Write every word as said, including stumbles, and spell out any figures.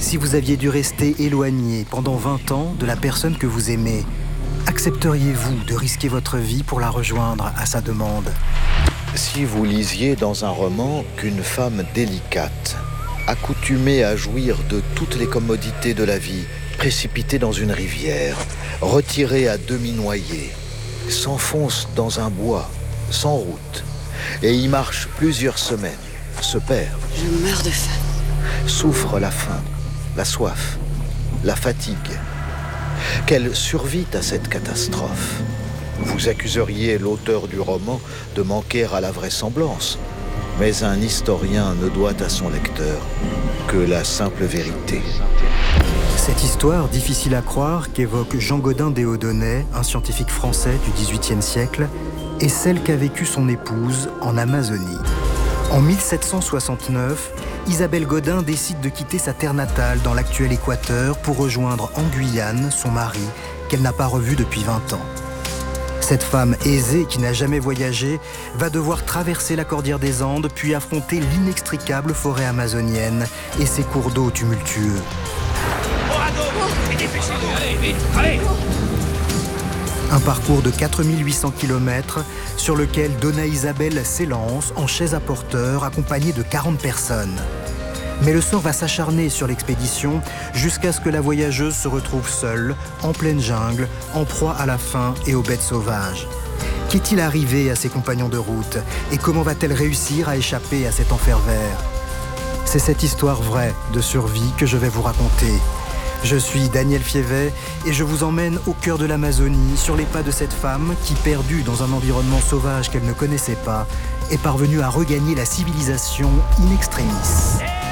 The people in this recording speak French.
Si vous aviez dû rester éloigné pendant vingt ans de la personne que vous aimez, accepteriez-vous de risquer votre vie pour la rejoindre à sa demande? Si vous lisiez dans un roman qu'une femme délicate, accoutumée à jouir de toutes les commodités de la vie, précipitée dans une rivière, retirée à demi noyée, s'enfonce dans un bois, sans route, et y marche plusieurs semaines, se perd, Je meurs de faim. souffre la faim, la soif, la fatigue, qu'elle survit à cette catastrophe, vous accuseriez l'auteur du roman de manquer à la vraisemblance. Mais un historien ne doit à son lecteur que la simple vérité. Cette histoire difficile à croire qu'évoque Jean Gaudin d'Éodonnet, un scientifique français du dix-huitième siècle, est celle qu'a vécue son épouse en Amazonie. En mille sept cent soixante-neuf, Isabelle Gaudin décide de quitter sa terre natale dans l'actuel Équateur pour rejoindre en Guyane son mari, qu'elle n'a pas revu depuis vingt ans. Cette femme aisée qui n'a jamais voyagé va devoir traverser la cordillère des Andes puis affronter l'inextricable forêt amazonienne et ses cours d'eau tumultueux. Un parcours de quatre mille huit cents kilomètres sur lequel Donna Isabelle s'élance en chaise à porteur accompagnée de quarante personnes. Mais le sort va s'acharner sur l'expédition jusqu'à ce que la voyageuse se retrouve seule, en pleine jungle, en proie à la faim et aux bêtes sauvages. Qu'est-il arrivé à ses compagnons de route et comment va-t-elle réussir à échapper à cet enfer vert? C'est cette histoire vraie de survie que je vais vous raconter. Je suis Daniel Fievet et je vous emmène au cœur de l'Amazonie, sur les pas de cette femme qui, perdue dans un environnement sauvage qu'elle ne connaissait pas, est parvenue à regagner la civilisation in extremis.